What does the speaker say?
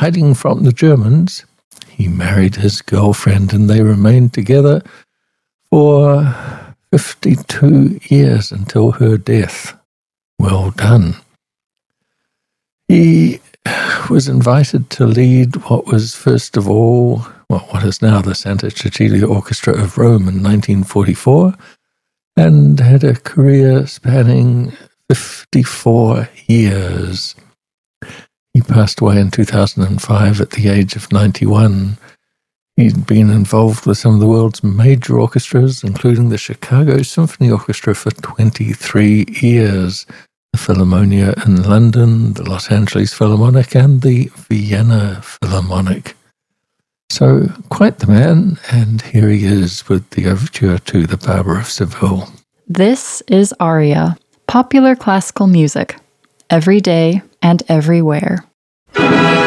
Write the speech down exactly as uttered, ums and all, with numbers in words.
hiding from the Germans, he married his girlfriend and they remained together for fifty-two years until her death. Well done. He was invited to lead what was first of all, well, what is now the Santa Cecilia Orchestra of Rome in nineteen forty-four, and had a career spanning fifty-four years. He passed away in two thousand five at the age of ninety-one. He'd been involved with some of the world's major orchestras, including the Chicago Symphony Orchestra for twenty-three years, the Philharmonia in London, the Los Angeles Philharmonic, and the Vienna Philharmonic. So, quite the man, and here he is with the overture to The Barber of Seville. This is Aria, popular classical music, every day and everywhere.